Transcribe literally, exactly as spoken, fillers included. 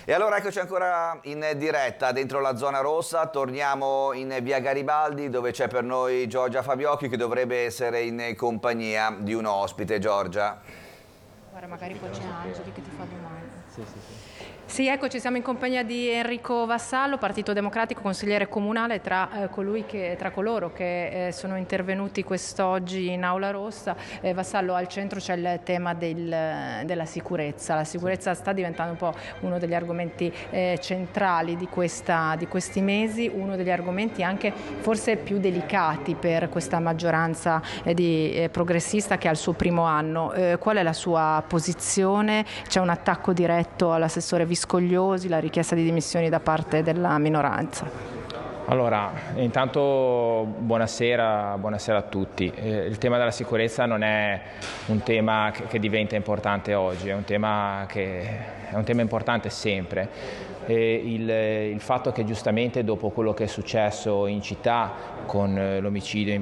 E allora eccoci ancora in diretta dentro la zona rossa, torniamo in via Garibaldi dove c'è per noi Giorgia Fabiocchi che dovrebbe essere in compagnia di un ospite. Giorgia. Guarda, magari poi c'è Angeli che ti fa domande. Sì, sì, sì. Sì, eccoci, siamo in compagnia di Enrico Vassallo, Partito Democratico, consigliere comunale, tra, eh, colui che, tra coloro che eh, sono intervenuti quest'oggi in Aula Rossa. Eh, Vassallo, al centro c'è il tema del, della sicurezza. La sicurezza sta diventando un po' uno degli argomenti eh, centrali di, questa, di questi mesi, uno degli argomenti anche forse più delicati per questa maggioranza eh, di, eh, progressista che ha il suo primo anno. Eh, qual è la sua posizione? C'è un attacco diretto all'assessore Viscogliosi, la richiesta di dimissioni da parte della minoranza. Allora, intanto buonasera, buonasera a tutti. Eh, il tema della sicurezza non è un tema che, che diventa importante oggi, è un tema che è un tema importante sempre. E il, il fatto che giustamente dopo quello che è successo in città con l'omicidio